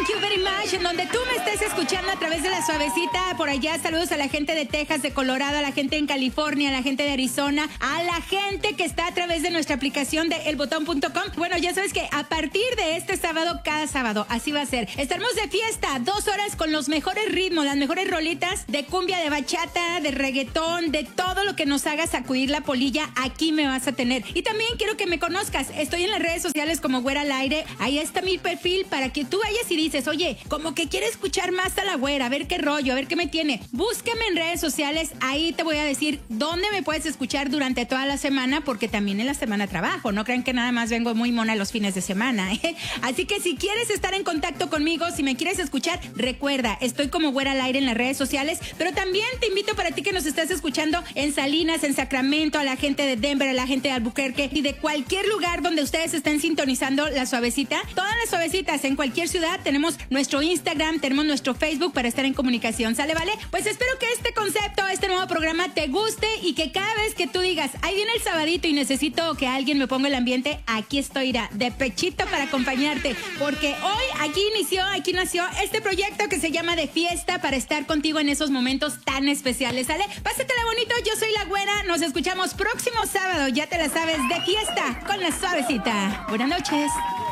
Thank you very much. En donde tú me estés escuchando a través de la suavecita, por allá saludos a la gente de Texas, de Colorado, a la gente en California, a la gente de Arizona, a la gente que está a través de nuestra aplicación de elbotón.com. Bueno, ya sabes que a partir de este sábado, cada sábado, así va a ser. Estaremos de fiesta, 2 horas con los mejores ritmos, las mejores rolitas de cumbia, de bachata, de reggaetón, de todo lo que nos haga sacudir la polilla, aquí me vas a tener. Y también quiero que me conozcas. Estoy en las redes sociales como Güera al Aire. Ahí está mi perfil para que tú vayas y dices, oye, como que quiero escuchar más a la güera, a ver qué rollo, a ver qué me tiene. Búscame en redes sociales, ahí te voy a decir dónde me puedes escuchar durante toda la semana, porque también en la semana trabajo. No crean que nada más vengo muy mona los fines de semana, ¿eh? Así que si quieres estar en contacto conmigo, si me quieres escuchar, recuerda, estoy como Güera al Aire en las redes sociales, pero también te invito para ti que nos estás escuchando en Salinas, en Sacramento, a la gente de Denver, a la gente de Albuquerque y de cualquier lugar donde ustedes estén sintonizando la suavecita. Todas las suavecitas en cualquier ciudad, tenemos nuestro Instagram, tenemos nuestro Facebook para estar en comunicación, ¿sale, vale? Pues espero que este concepto, este nuevo programa te guste y que cada vez que tú digas, ahí viene el sabadito y necesito que alguien me ponga el ambiente, aquí estoy, irá, de pechito para acompañarte, porque hoy aquí nació este proyecto que se llama De Fiesta, para estar contigo en esos momentos tan especiales, ¿sale? Pásatela bonito, yo soy la Güera, nos escuchamos próximo sábado, ya te la sabes, de fiesta con la suavecita. Buenas noches.